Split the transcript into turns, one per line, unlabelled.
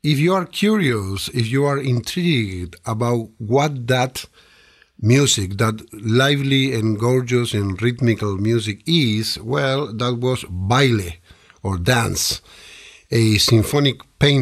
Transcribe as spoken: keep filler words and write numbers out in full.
if you are curious, if you are intrigued about what that music, that lively and gorgeous and rhythmical music is, well, that was baile or dance, a symphonic painting